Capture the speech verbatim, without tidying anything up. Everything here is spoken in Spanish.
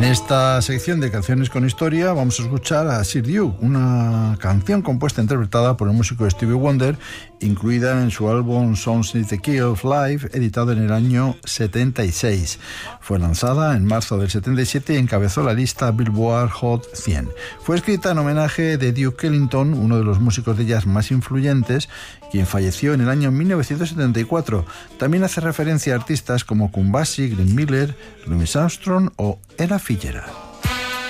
esta sección de canciones con historia vamos a escuchar a Sir Duke, una canción compuesta e interpretada por el músico Stevie Wonder, incluida en su álbum Songs in the Key of Life, editado en el año setenta y seis. Fue lanzada en marzo del setenta y siete y encabezó la lista Billboard Hot cien. Fue escrita en homenaje de Duke Ellington, uno de los músicos de jazz más influyentes, quien falleció en el año mil novecientos setenta y cuatro. También hace referencia a artistas como Count Basie, Glenn Miller, Louis Armstrong o Ella Fitzgerald.